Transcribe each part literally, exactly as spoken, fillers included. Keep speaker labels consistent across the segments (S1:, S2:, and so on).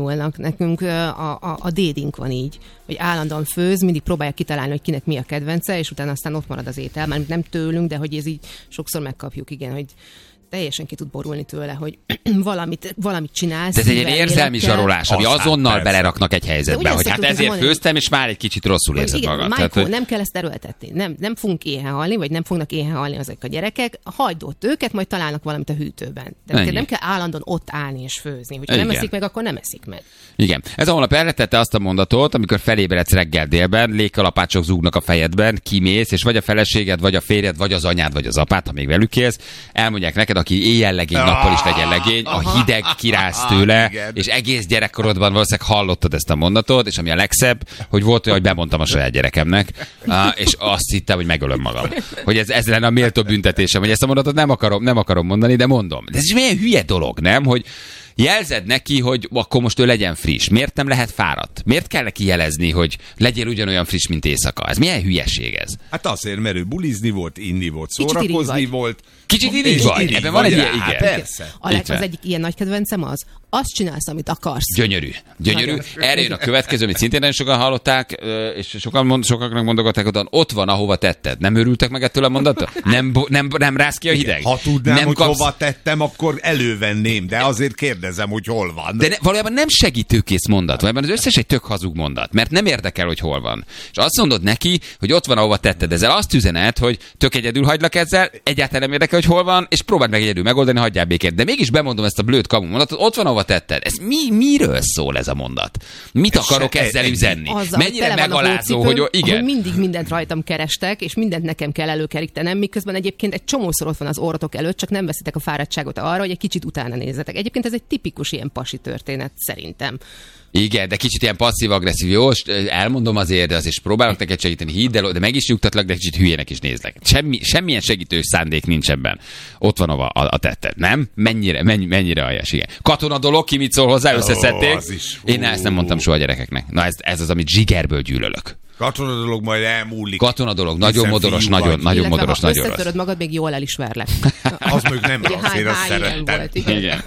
S1: tanulnak. Nekünk a, a, a dédink van így, hogy állandóan főz, mindig próbálja kitalálni, hogy kinek mi a kedvence, és utána aztán ott marad az étel, már nem tőlünk, de hogy ez így sokszor megkapjuk, igen, hogy teljesen ki tud borulni tőle, hogy valamit, valamit csinálsz.
S2: De ez egy ilyen érzelmi zsarolás, ami azonnal persze. beleraknak egy helyzetbe, hogy hát ezért mondani, főztem, és már egy kicsit rosszul érzed magad.
S1: Michael,
S2: Tehát,
S1: nem kell ezt erőltetni. Nem, nem fogunk éhen halni, vagy nem fognak éhen halni azok a gyerekek. Hagyd ott őket, majd találnak valamit a hűtőben. De nem kell állandóan ott állni és főzni. Hogyha nem eszik meg, akkor nem eszik meg. Igen.
S2: Ez a honlap elretette azt a mondatot, amikor felébredsz reggel délben, légkalapácsok zúgnak a fejedben, kimész, és vagy a feleséged, vagy a férjed, vagy az anyád, vagy az apád, ha még velük élsz, elmondják neked, aki éjjel legény, nappal is legyen legény, a hideg kirász tőle, és egész gyerekkorodban valószínűleg hallottad ezt a mondatot, és ami a legszebb, hogy volt olyan, hogy bemondtam a saját gyerekemnek, és azt hittem, hogy megölöm magam. Hogy ez, ez lenne a méltó büntetésem, hogy ezt a mondatot nem akarom, nem akarom mondani, de mondom. De ez is milyen hülye dolog, nem? Hogy jelzed neki, hogy akkor most ő legyen friss. Miért nem lehet fáradt? Miért kell neki jelezni, hogy legyél ugyanolyan friss, mint éjszaka? Ez milyen hülyeség ez?
S3: Hát azért, mert ő bulizni volt, inni volt, szórakozni volt.
S2: Kicsit irigy vagy. Ebben van egy ilyen, igen.
S1: Persze. Alex, az egyik ilyen nagy kedvencem az, azt csinálsz, amit akarsz.
S2: Gyönyörű. Gyönyörű. Erre jön a következő, amit szintén nagyon sokan hallották, és sokan mond, sokaknak mondogatták, hogy ott van, ahova tetted. Nem örültek meg ettől a mondattól? Nem, nem, nem rász ki a hideg?
S3: Ha tudnám, nem hogy kapsz... hova tettem, akkor elővenném, de azért kérdezem, hogy hol van.
S2: De ne, valójában nem segítőkész mondat, valójában az összes egy tök hazug mondat, mert nem érdekel, hogy hol van. És azt mondod neki, hogy ott van, ahova tetted. Ezzel azt üzenet, hogy tök egyedül hagylak ezzel, egyáltalán nem érdekel, hogy hol van, és próbáld meg egyedül megoldani, hagyjál békét. De mégis bemondom ezt a blőd kamu mondatot, ott van, ahova tetted. Ez mi, miről szól ez a mondat? Mit ez akarok se, ezzel üzenni?
S1: Azzal,
S2: mennyire megalázó, hogy igen.
S1: Hogy mindig mindent rajtam kerestek, és mindent nekem kell előkerítenem, miközben egyébként egy csomószor ott van az orrotok előtt, csak nem veszitek a fáradtságot arra, hogy egy kicsit utána nézzetek. Egyébként ez egy tipikus ilyen pasi történet, szerintem.
S2: Igen, de kicsit ilyen passzív-agresszív. Jó, elmondom azért, de azért próbálok neked segíteni, hidd el, de meg is nyugtatlak, de kicsit hülyének is nézlek. Semmi, semmilyen segítő szándék nincs ebben. Ott van a, a, a tetted, nem? Mennyire, mennyi, mennyire aljas, igen. Katona dolog, ki mit szól hozzá, összeszedték. Oh, Én ezt nem mondtam soha a gyerekeknek. Na ez, ez az, amit zsigerből gyűlölök.
S3: Katona dolog majd elmúlik.
S2: Katona dolog, nagyon modoros, nagyon, nagyon modoros, nagyon rossz.
S1: Összetöröd magad, még jól el is verlek.
S3: Az még nem rossz, én azt szerettem.
S2: Igen.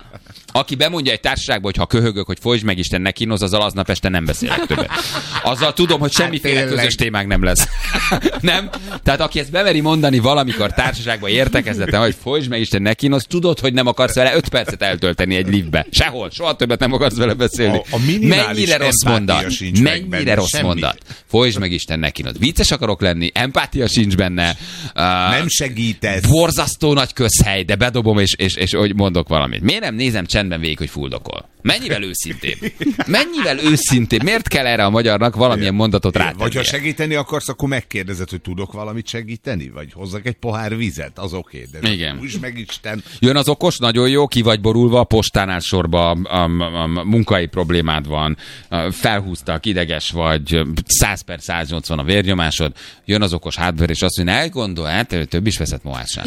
S2: Aki bemondja egy társaságba, hogy ha köhögök, hogy folytsd meg Isten neki, azzal aznap este nem beszélek többet. Azzal tudom, hogy semmiféle hát közös témánk nem lesz. Nem? Tehát aki ezt bemeri mondani valamikor társaságban értekezleten, hogy folytsd meg Isten neki, az tudod, hogy nem akarsz vele öt percet eltölteni egy liftbe. Sehol, soha többet nem akarsz vele beszélni.
S3: A, a
S2: mennyire rossz mondat. Mennyire rossz semmi. mondat. Folytsd meg Isten neki. Vicces akarok lenni, empátia sincs benne. Uh,
S3: nem segítesz.
S2: Borzasztó nagy közhely, de bedobom, és, és, és, és mondok valamit. Miért nem nézem csendben végig, hogy fuldokol? Mennyivel őszintén? Mennyivel őszintén? Miért kell erre a magyarnak valamilyen mondatot rátennie?
S3: Vagy ha segíteni akarsz, akkor megkérdezed, hogy tudok valamit segíteni? Vagy hozzak egy pohár vizet? Az oké. De
S2: igen.
S3: Úgy meg Isten.
S2: Jön az okos, nagyon jó, ki vagy borulva, a postánál sorba, a, a, a munkai problémád van, felhúztak, ideges vagy, száz per száznyolcvan a vérnyomásod, jön az okos hátbőr, és azt mondja, elgondol, hát több is veszett mohását.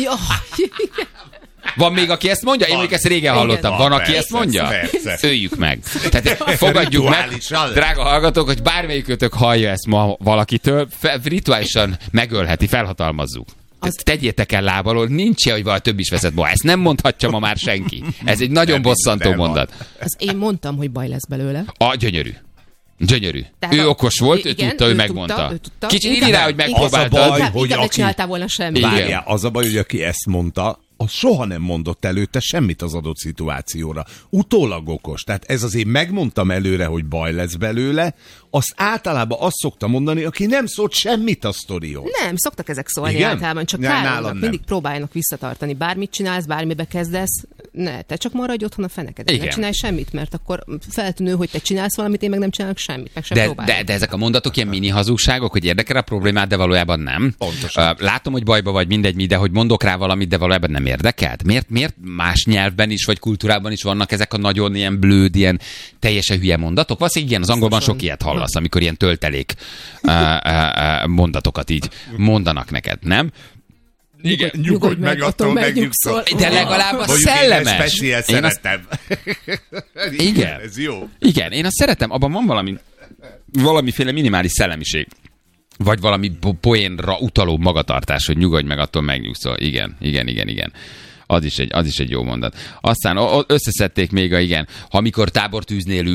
S2: Van még, aki ezt mondja? Én még ezt régen hallottam. Van, van aki persze, ezt mondja? Persze. Öljük meg. Tehát fogadjuk meg, drága hallgatók, hogy bármelyikőtök hallja ezt ma valakitől, rituálisan megölheti, felhatalmazzuk. Az... Tegyétek el lábalól, nincs ilyen, hogy valami több is veszett ma. Ezt nem mondhatja ma már senki. Ez egy nagyon bosszantó mondat.
S1: Az én mondtam, hogy baj lesz belőle.
S2: A, gyönyörű. Gyönyörű. Tehát ő a... okos volt, igen, ő tudta, ő, ő megmondta. Ő tudta. Kicsit írj rá, hogy megpróbáltad.
S3: Az a baj, hogy aki...
S1: csináltál volna semmit.
S3: Várjál, az a baj, hogy aki ezt mondta, az soha nem mondott előtte semmit az adott szituációra. Utólag okos. Tehát ez azért megmondtam előre, hogy baj lesz belőle, azt általában azt szokta mondani, aki nem szólt semmit a sztorihoz.
S1: Nem, szoktak ezek szólni igen? Általában, csak ja, károlnak, mindig próbálnak visszatartani. Bármit csinálsz, bármibe kezdesz, ne, te csak maradj otthon a fenekeden. Ne csinálj semmit, mert akkor feltűnő, hogy te csinálsz valamit, én meg nem csinálok semmit, meg sem
S2: de, de, de ezek a mondatok ilyen mini hazugságok, hogy érdekel a problémát, de valójában nem. Pontosan. Uh, látom, hogy bajba vagy, mindegy, mi, de hogy mondok rá valamit, de valójában nem érdekelt. Miért, miért más nyelvben is, vagy kultúrában is vannak ezek a nagyon ilyen blőd, ilyen teljesen hülye mondatok? Valószínűleg igen, az angolban sok ilyet hallasz, amikor ilyen töltelék uh, uh, mondatokat így mondanak neked, nem?
S3: Igen, nyugodj, nyugodj meg, attól megnyugszol.
S2: De legalább a szellemes.
S3: Én ezt szeretem.
S2: Igen.
S3: Ez jó.
S2: Igen, én azt szeretem, abban van valami, valamiféle minimális szellemiség. Vagy valami poénra utaló magatartás, hogy nyugodj meg, attól megnyugszol. Igen, igen, igen, igen. Az is egy, az is egy jó mondat. Aztán összeszedték még a igen, ha mikor tábortűznél